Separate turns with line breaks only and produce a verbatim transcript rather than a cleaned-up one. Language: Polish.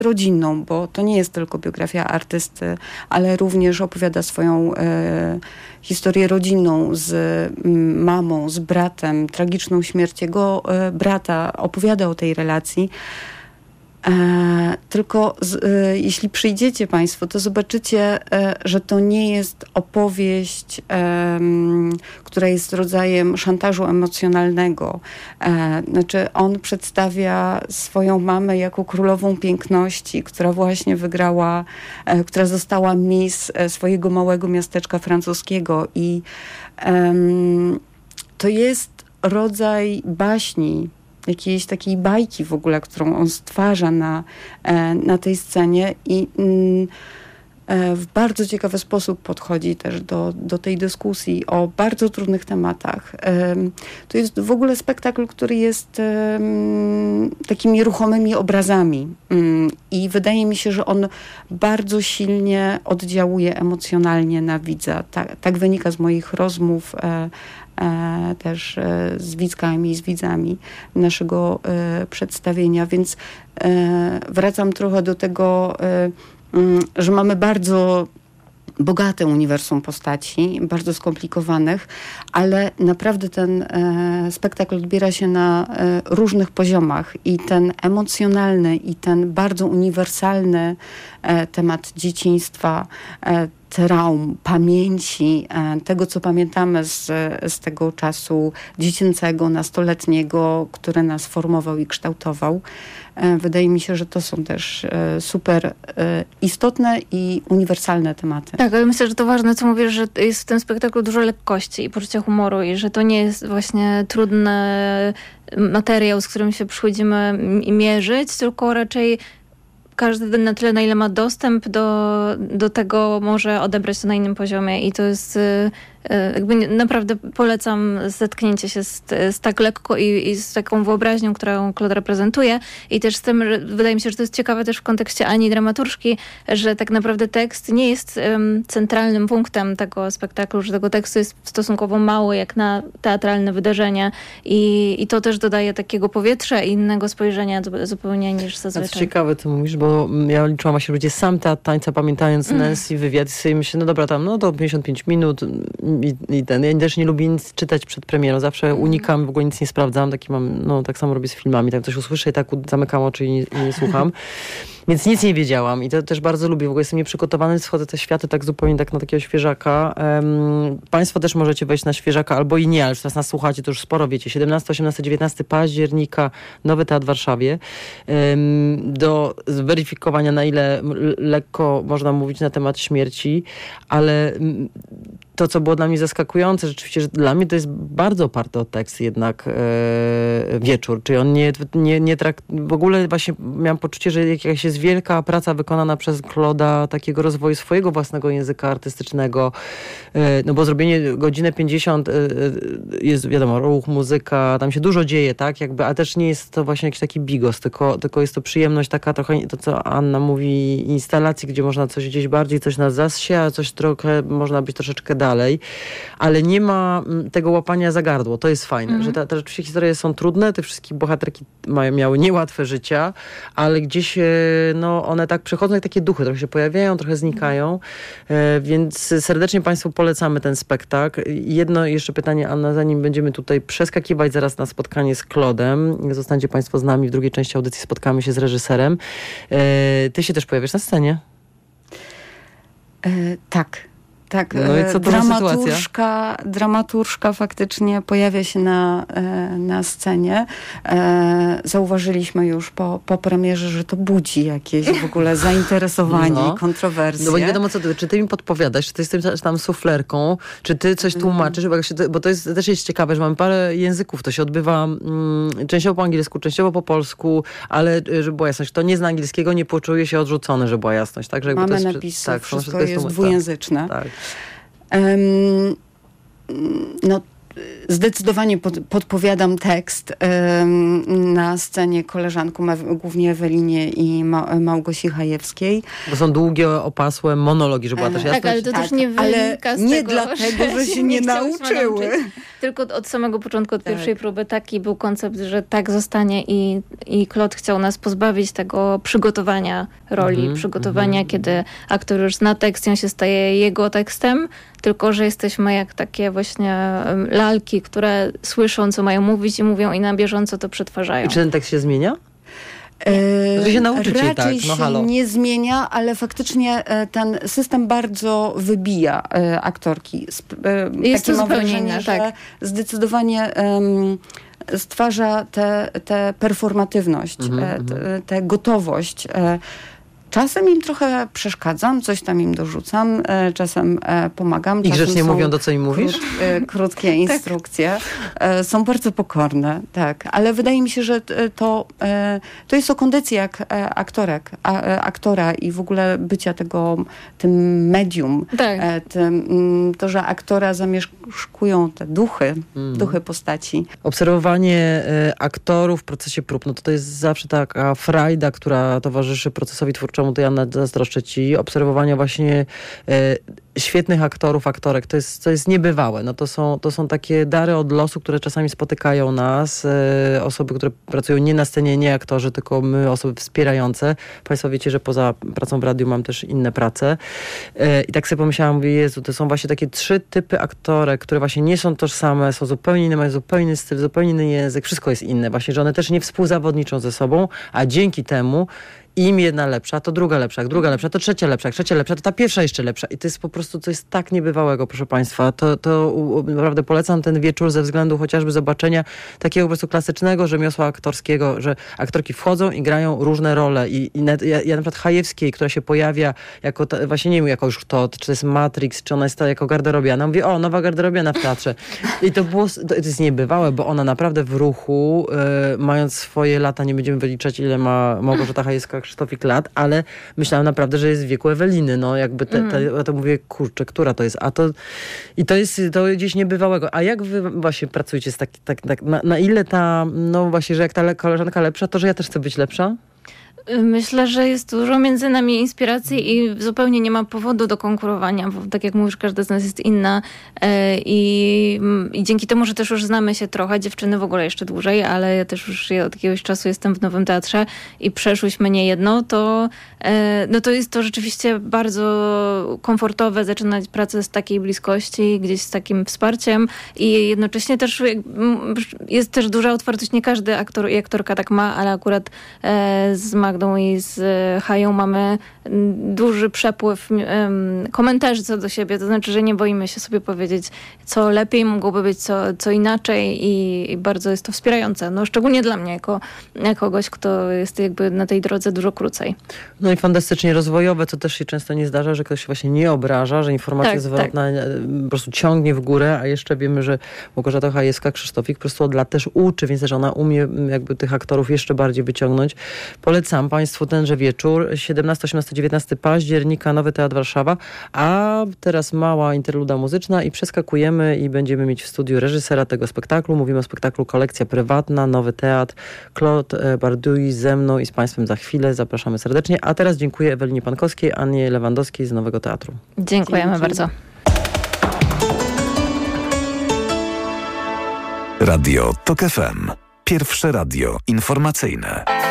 rodzinną, bo to nie jest tylko biografia artysty, ale również opowiada swoją e, historię rodzinną z m, mamą, z bratem, tragiczną śmierć jego e, brata. Opowiada o tej relacji. E, tylko z, e, jeśli przyjdziecie Państwo, to zobaczycie, e, że to nie jest opowieść, e, która jest rodzajem szantażu emocjonalnego. E, znaczy on przedstawia swoją mamę jako królową piękności, która właśnie wygrała, e, która została miss e, swojego małego miasteczka francuskiego i e, to jest rodzaj baśni, jakiejś takiej bajki w ogóle, którą on stwarza na, na tej scenie i w bardzo ciekawy sposób podchodzi też do, do tej dyskusji o bardzo trudnych tematach. To jest w ogóle spektakl, który jest takimi ruchomymi obrazami i wydaje mi się, że on bardzo silnie oddziałuje emocjonalnie na widza. Tak, tak wynika z moich rozmów E, też e, z widzkami, z widzami naszego e, przedstawienia, więc e, wracam trochę do tego, e, m, że mamy bardzo bogate uniwersum postaci, bardzo skomplikowanych, ale naprawdę ten e, spektakl odbiera się na e, różnych poziomach i ten emocjonalny i ten bardzo uniwersalny e, temat dzieciństwa, e, traum, pamięci, tego, co pamiętamy z, z tego czasu dziecięcego, nastoletniego, który nas formował i kształtował. Wydaje mi się, że to są też super istotne i uniwersalne tematy.
Tak, ale myślę, że to ważne, co mówisz, że jest w tym spektaklu dużo lekkości i poczucia humoru i że to nie jest właśnie trudny materiał, z którym się przychodzimy mierzyć, tylko raczej każdy na tyle, na ile ma dostęp do, do tego, może odebrać to na innym poziomie i to jest jakby naprawdę polecam zetknięcie się z, z tak lekko i, i z taką wyobraźnią, którą Claude reprezentuje i też z tym, że wydaje mi się, że to jest ciekawe też w kontekście Ani dramaturżki, że tak naprawdę tekst nie jest um, centralnym punktem tego spektaklu, że tego tekstu jest stosunkowo mało jak na teatralne wydarzenia i, i to też dodaje takiego powietrza i innego spojrzenia zupełnie niż zazwyczaj.
To ciekawe, co mówisz, bo ja liczyłam się ludzie sam teatr tańca, pamiętając mm. Nancy wywiad i sobie myślę, no dobra, tam no to pięćdziesiąt pięć minut i, i ten. Ja też nie lubię nic czytać przed premierą. Zawsze unikam, w ogóle nic nie sprawdzam. Taki mam, no tak samo robię z filmami. Tak coś usłyszę i tak zamykam oczy i nie, i nie słucham. Więc nic nie wiedziałam i to też bardzo lubię. W ogóle jestem nieprzygotowany, wchodzę te światy tak zupełnie tak na takiego świeżaka. Um, Państwo też możecie wejść na świeżaka albo i nie, ale już teraz nas słuchacie, to już sporo wiecie. siedemnastego, osiemnastego, dziewiętnastego października Nowy Teatr w Warszawie. Um, do zweryfikowania, na ile lekko można mówić na temat śmierci, ale to, co było dla mnie zaskakujące, rzeczywiście, że dla mnie to jest bardzo oparty o tekst jednak e, wieczór. Czyli on nie, nie, nie trakt... W ogóle właśnie miałam poczucie, że jakaś jest wielka praca wykonana przez Claude'a, takiego rozwoju swojego własnego języka artystycznego. E, no bo zrobienie godzinę pięćdziesiąt e, jest, wiadomo, ruch, muzyka, tam się dużo dzieje, tak? Jakby, a też nie jest to właśnie jakiś taki bigos, tylko, tylko jest to przyjemność taka trochę, to co Anna mówi, instalacji, gdzie można coś gdzieś bardziej, coś nas zasie, a coś trochę można być troszeczkę dalej, ale nie ma tego łapania za gardło. To jest fajne, mm. że te, te rzeczywiście historie są trudne, te wszystkie bohaterki mają, miały niełatwe życia, ale gdzieś no, one tak przychodzą jak takie duchy, trochę się pojawiają, trochę znikają, e, więc serdecznie Państwu polecamy ten spektakl. Jedno jeszcze pytanie, Anna, zanim będziemy tutaj przeskakiwać zaraz na spotkanie z Claude'em. Zostańcie Państwo z nami, w drugiej części audycji spotkamy się z reżyserem. E, ty się też pojawisz na scenie?
E, tak. Tak,
no i co to
dramaturżka, dramaturżka faktycznie pojawia się na, na scenie. Zauważyliśmy już po, po premierze, że to budzi jakieś w ogóle zainteresowanie no. i kontrowersje.
No bo nie wiadomo, co ty, czy ty mi podpowiadasz, czy ty jesteś tam suflerką, czy ty coś tłumaczysz, bo, się, bo to jest, też jest ciekawe, że mamy parę języków, to się odbywa mm, częściowo po angielsku, częściowo po polsku, ale żeby była jasność, kto nie zna angielskiego, nie poczuje się odrzucony, że była jasność. Tak? Że jakby
mamy
to jest,
napisy,
tak,
wszystko,
wszystko
jest,
jest
dwujęzyczne.
Tak.
Um, no, zdecydowanie pod, podpowiadam tekst um, na scenie koleżankom, głównie Ewelinie i Ma- Małgosi Chajewskiej.
Bo są długie, opasłe monologi, żeby była też jasność.
Tak, ale to
tak,
też nie wynika z
nie
tego,
dlatego, że, że się nie, nie nauczyły.
Tylko od samego początku, od
Tak.
pierwszej próby taki był koncept, że tak zostanie i, i Claude chciał nas pozbawić tego przygotowania roli,
Mhm,
przygotowania,
mhm.
kiedy aktor już zna tekst i on się staje jego tekstem, tylko że jesteśmy jak takie właśnie em, lalki, które słyszą, co mają mówić i mówią i na bieżąco to przetwarzają.
I czy ten tekst się zmienia?
E,
Że się nauczycie i
raczej
tak, no halo.
się nie zmienia, ale faktycznie e, ten system bardzo wybija e, aktorki. Sp- e,
Jest
takie
to
mam
zupełnie
wrażenie,
inne,
że
tak.
zdecydowanie em, stwarza tę te, te performatywność,
Mhm,
e, te, tę gotowość. E, Czasem im trochę przeszkadzam, coś tam im dorzucam, e, czasem e, pomagam.
I
czasem
grzecznie
są
mówią, do co im mówisz?
Krót, e, krótkie instrukcje. E, są bardzo pokorne, tak. Ale wydaje mi się, że t- to, e, to jest o kondycji jak e, aktorek, a, e, aktora i w ogóle bycia tego, tym medium.
Tak.
E, tym, mm, to, że aktora zamieszkują te duchy,
Mhm.
duchy postaci.
Obserwowanie e, aktorów w procesie prób, no to to jest zawsze taka frajda, która towarzyszy procesowi twórczemu, to ja zazdroszczę ci. Obserwowanie właśnie e, świetnych aktorów, aktorek, to jest, to jest niebywałe. No to są, to są takie dary od losu, które czasami spotykają nas. E, osoby, które pracują nie na scenie, nie aktorzy, tylko my, osoby wspierające. Państwo wiecie, że poza pracą w radiu mam też inne prace. E, I tak sobie pomyślałam, mówię, Jezu, to są właśnie takie trzy typy aktorek, które właśnie nie są tożsame, są zupełnie inne, mają zupełnie inny styl, zupełnie inny język, wszystko jest inne. Właśnie, że one też nie współzawodniczą ze sobą, a dzięki temu im jedna lepsza, to druga lepsza, jak druga lepsza, to trzecia lepsza, jak trzecia lepsza, to ta pierwsza jeszcze lepsza. I to jest po prostu coś tak niebywałego, proszę Państwa. To, to u, naprawdę polecam ten wieczór ze względu chociażby zobaczenia takiego po prostu klasycznego rzemiosła aktorskiego, że aktorki wchodzą i grają różne role. I, i nawet, ja, ja na przykład Hajewskiej, która się pojawia jako, ta, właśnie nie wiem, jako już to, czy to jest Matrix, czy ona jest ta, jako garderobiana. Mówię, o, nowa garderobiana w teatrze. I to było, to, to jest niebywałe, bo ona naprawdę w ruchu, y, mając swoje lata, nie będziemy wyliczać, ile ma Małgorzata Hajewska, Krzysztofik lat, ale myślałam naprawdę, że jest w wieku Eweliny. No jakby te, te, ja to mówię, kurczę, która to jest? A to i to jest to gdzieś niebywałego. A jak wy właśnie pracujecie z tak, tak, tak na, na ile ta, no właśnie, że jak ta le- koleżanka lepsza, to że ja też chcę być lepsza?
Myślę, że jest dużo między nami inspiracji i zupełnie nie ma powodu do konkurowania, bo tak jak mówisz, każda z nas jest inna e, i, i dzięki temu, że też już znamy się trochę, dziewczyny w ogóle jeszcze dłużej, ale ja też już od jakiegoś czasu jestem w Nowym Teatrze i przeszłyśmy nie jedno, to, e, no to jest to rzeczywiście bardzo komfortowe zaczynać pracę z takiej bliskości, gdzieś z takim wsparciem i jednocześnie też jak, jest też duża otwartość, nie każdy aktor i aktorka tak ma, ale akurat e, z Magdą i z Hają mamy duży przepływ um, komentarzy co do siebie, to znaczy, że nie boimy się sobie powiedzieć, co lepiej mogłoby być, co, co inaczej i, i bardzo jest to wspierające. No szczególnie dla mnie, jako, jako kogoś, kto jest jakby na tej drodze dużo krócej.
No i fantastycznie rozwojowe, co też się często nie zdarza, że ktoś się właśnie nie obraża, że informacja
Tak,
zwrotna tak. po prostu ciągnie w górę, a jeszcze wiemy, że Małgorzata Hajewska, Krzysztofik po prostu od lat też uczy, więc też ona umie jakby tych aktorów jeszcze bardziej wyciągnąć. Polecam Państwu tenże wieczór, siedemnastego, osiemnastego, dziewiętnastego października, Nowy Teatr Warszawa, a teraz mała interluda muzyczna i przeskakujemy i będziemy mieć w studiu reżysera tego spektaklu. Mówimy o spektaklu Kolekcja Prywatna, Nowy Teatr, Claude Bardouille ze mną i z Państwem za chwilę. Zapraszamy serdecznie. A teraz dziękuję Ewelinie Pankowskiej, Annie Lewandowskiej z Nowego Teatru.
Dziękujemy
Dzięki.
bardzo.
Radio Tok F M. Pierwsze radio informacyjne.